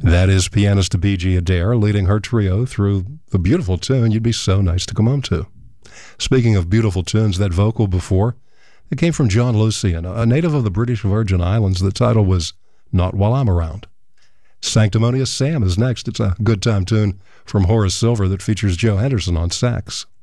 That is pianist B.G. Adair leading her trio through the beautiful tune You'd Be So Nice to Come Home To. Speaking of beautiful tunes, that vocal before, it came from John Lucian, a native of the British Virgin Islands. The title was Not While I'm Around. Sanctimonious Sam is next. It's a good time tune from Horace Silver that features Joe Henderson on sax.